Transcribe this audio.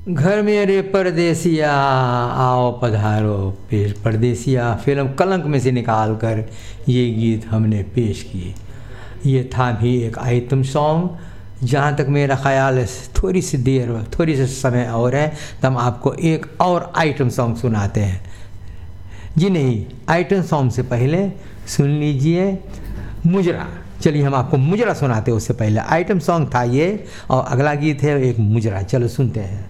घर मेरे परदेसिया आओ पधारो पेश, परदेसिया फिल्म कलंक में से निकाल कर ये गीत हमने पेश किए। ये था भी एक आइटम सॉन्ग। जहाँ तक मेरा ख्याल है थोड़ी सी देर, थोड़ी सी समय और है तो हम आपको एक और आइटम सॉन्ग सुनाते हैं। जी नहीं, आइटम सॉन्ग से पहले सुन लीजिए मुजरा। चलिए हम आपको मुजरा सुनाते हैं, उससे पहले आइटम सॉन्ग था ये और अगला गीत है एक मुजरा। चलो सुनते हैं।